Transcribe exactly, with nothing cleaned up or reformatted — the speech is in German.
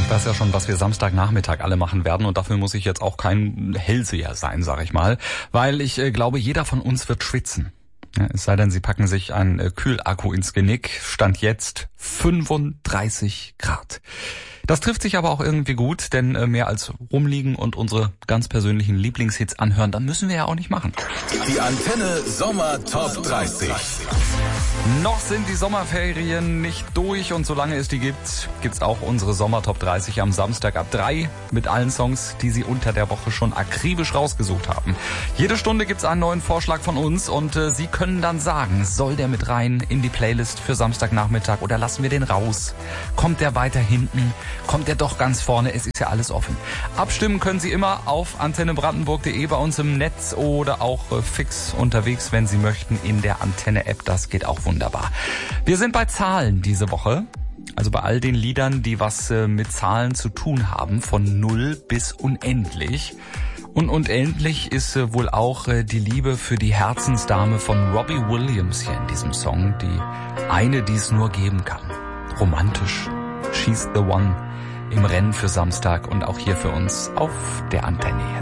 Das ist ja schon, was wir Samstagnachmittag alle machen werden, und dafür muss ich jetzt auch kein Hellseher sein, sag ich mal, weil ich äh, glaube, jeder von uns wird schwitzen. Ja, es sei denn, Sie packen sich einen äh, Kühlakku ins Genick. Stand jetzt fünfunddreißig Grad. Das trifft sich aber auch irgendwie gut, denn äh, mehr als rumliegen und unsere ganz persönlichen Lieblingshits anhören, dann müssen wir ja auch nicht machen. Die Antenne Sommer Top dreißig. Noch sind die Sommerferien nicht durch, und solange es die gibt, gibt's auch unsere Sommer Top dreißig am Samstag ab drei mit allen Songs, die Sie unter der Woche schon akribisch rausgesucht haben. Jede Stunde gibt's einen neuen Vorschlag von uns, und äh, Sie können dann sagen, soll der mit rein in die Playlist für Samstagnachmittag oder lassen wir den raus? Kommt der weiter hinten? Kommt der doch ganz vorne? Es ist ja alles offen. Abstimmen können Sie immer auf antenne brandenburg punkt de bei uns im Netz oder auch äh, fix unterwegs, wenn Sie möchten, in der Antenne-App. Das geht auch wunderbar. Wir sind bei Zahlen diese Woche. Also bei all den Liedern, die was äh, mit Zahlen zu tun haben, von null bis unendlich. Und unendlich ist äh, wohl auch äh, die Liebe für die Herzensdame von Robbie Williams hier in diesem Song. Die eine, die es nur geben kann. Romantisch. She's the one im Rennen für Samstag und auch hier für uns auf der Antenne.